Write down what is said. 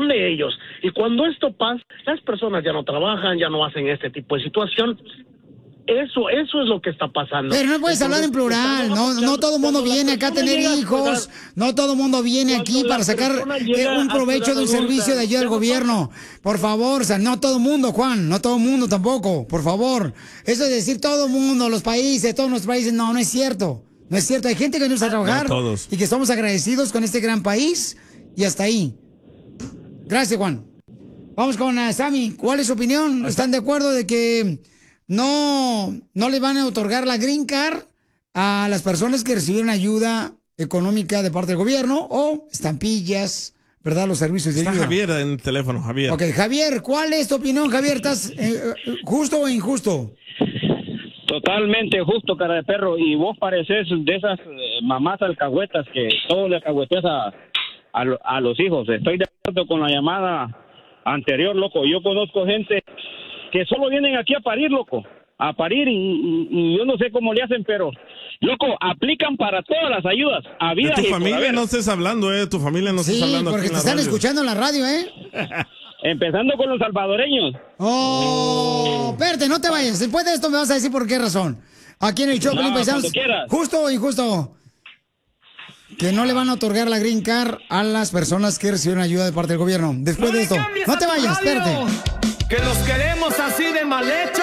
son de ellos. Y cuando esto pasa, las personas ya no trabajan, ya no hacen este tipo de situación. Eso es lo que está pasando. Pero no puedes hablar en plural, no todo el mundo viene acá a tener hijos, no todo el mundo viene aquí para sacar un provecho de un servicio de ayuda del gobierno. Por favor, o sea, no todo el mundo, Juan, no todo el mundo tampoco, por favor. Eso de decir todo el mundo, los países, todos nuestros países, no es cierto. No es cierto, hay gente que no está a trabajar y que estamos agradecidos con este gran país y hasta ahí. Gracias, Juan. Vamos con Sammy, ¿cuál es su opinión? ¿Están de acuerdo de que no le van a otorgar la Green Card a las personas que recibieron ayuda económica de parte del gobierno o estampillas, ¿verdad? Los servicios de ayuda? Está Javier en el teléfono, Javier. Ok, Javier, ¿cuál es tu opinión, Javier? ¿Estás justo o injusto? Totalmente justo, cara de perro. Y vos pareces de esas mamás alcahuetas que todo le alcahueteas a los hijos. Estoy de acuerdo con la llamada anterior, loco. Yo conozco gente que solo vienen aquí a parir, loco, a parir y yo no sé cómo le hacen, pero, loco, aplican para todas las ayudas. De tu familia no estés hablando, tu familia no estés hablando. Sí, porque te están escuchando en la radio, Empezando con los salvadoreños. Oh, espérate, no te vayas. Después de esto me vas a decir por qué razón. Aquí en el show, Paisanos, justo o injusto, que no le van a otorgar la Green Card a las personas que reciben ayuda de parte del gobierno. Después de esto, no te vayas, espérate. Que los queremos así de mal hecho.